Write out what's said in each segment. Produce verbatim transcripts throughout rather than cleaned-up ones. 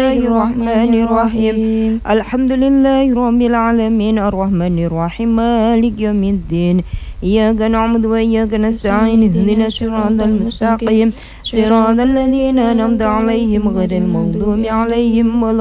الله الرحمن الرحيم الحمد لله رب العالمين الرحمن الرحيم مالك يوم الدين إياك نعبد وإياك نستعين اهدنا الصراط المستقيم صراط الذين أنعمت عليهم غير المغضوب عليهم ولا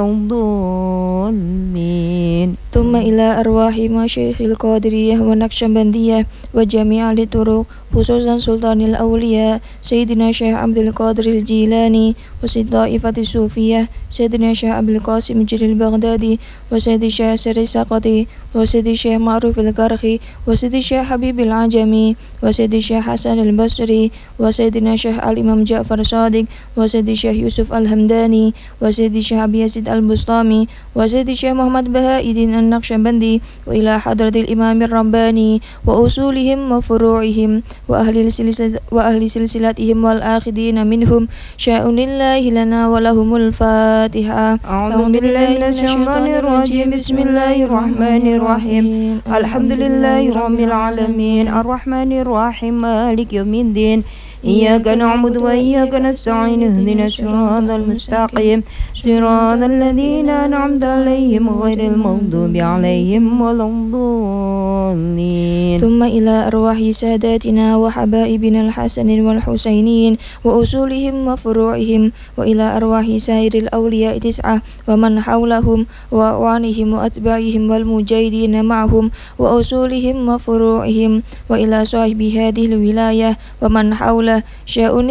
الضالين ثم إلى أرواح مشايخ القادرية والنقشبندية وجميع الطرق خصوصا سلطان الأولياء سيدنا شيخ عبد القادر الجيلاني وسيد طائفة الصوفية سيدنا شيخ عبد القاسم الجري البغدادي وسيد الشيخ سري السقطي وسيد الشيخ معروف الكرخي وسيد الشيخ حبيب العجمي وسيد الشيخ حسن البصري وسيدنا شيخ الإمام جعفر صادق وسيد الشيخ يوسف الهمداني وسيد الشيخ أبي يزيد البسطامي وسيد الشيخ محمد بهاء الدين النقشبندي وإلى حضرة الإمام الرباني وأصولهم وفروعهم وأهل سلسلة وأهل سلسلتهم والآخذين منهم شاء لله لنا ولهم الفاتحة. أعوذ بالله من الشيطان الرجيم بسم الله الرحمن الرحيم الحمد لله رب العالمين الرحمن الرحيم مالك يوم الدين إياك نعبد وإياك نستعين اهدنا الصراط المستقيم صراط الذين أنعمت عليهم غير المغضوب عليهم ولا الضالين ثم إلى أرواح ساداتنا وحبائبنا الحسن والحسينين وأصولهم وفروعهم وإلى أرواح سائر الأولياء تسعة ومن حولهم وأعوانهم وأتباعهم والمجاهدين معهم وأصولهم وفروعهم وإلى صاحب هذه الولاية ومن حوله شاء